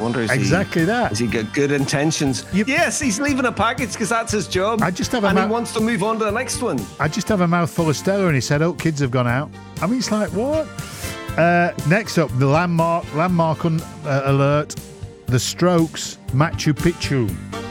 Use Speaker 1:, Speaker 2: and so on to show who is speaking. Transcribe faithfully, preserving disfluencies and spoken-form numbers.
Speaker 1: wonder is
Speaker 2: exactly
Speaker 1: he,
Speaker 2: that.
Speaker 1: Has he got good intentions?
Speaker 2: You,
Speaker 1: yes, he's leaving a package because that's his job.
Speaker 2: I just have a
Speaker 1: and
Speaker 2: ma-
Speaker 1: he wants to move on to the next one.
Speaker 2: I just have a mouthful of Stella, and he said, "Oh, kids have gone out." I mean, it's like what? Uh, next up, the landmark landmark un, uh, alert: The Strokes, Machu Picchu.